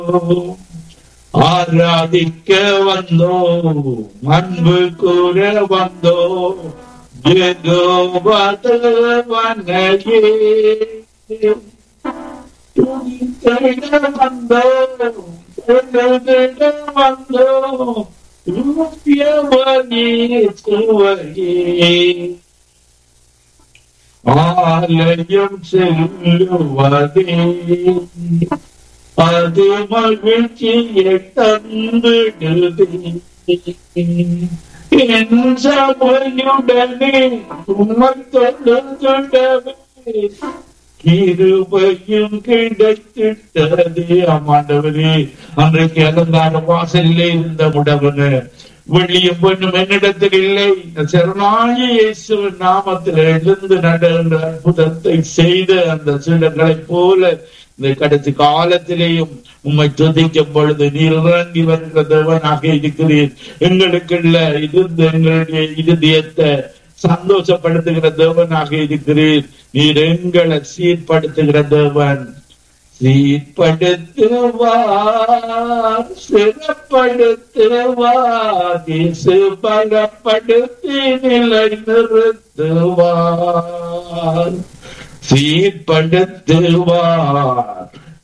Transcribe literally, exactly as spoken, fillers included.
ஆராதிக்க வந்தோம், அன்பு கூற வந்தோம், யெகோவா தேவனையே துதித்திட வந்தோம், தொழுதிட வந்தோம், இயேசுவையே. ஆலயம் செல்லுவதே அது மகிழ்ச்சியை தந்திடுதே, என் சபையுடனே உம்மை தொழுதிடவே கிருபையும் கிடைத்திட்டதே. ஆமாண்டவரே, அன்றைக்கு அலங்கார வாசலிலே இருந்த முடவனு வெள்ளியும் பொண்ணும் என்னிடத்தில் இல்லை, சரணாகி இயேசுவின் நாமத்தில் எழுந்து நடந்த அற்புதத்தை செய்த அந்த சீடர்களை போல இந்த கடைசி காலத்திலேயும் உம்மை துதிக்கும் பொழுது நீர் இறங்கி வருகிற தேவனாக இருக்கிறீர். எங்களுக்குள்ள இருந்து எங்களுடைய இருதயத்தை சந்தோஷப்படுத்துகிற தேவனாக இருக்கிறீர். நீர் எங்களை சீர்படுத்துகிற தேவன். சீர்படுத்துவார், சிறப்படுத்துவார், இயேசு பலப்படுத்தி நிலை நிறுத்துவார். சீர்படுத்துவார்,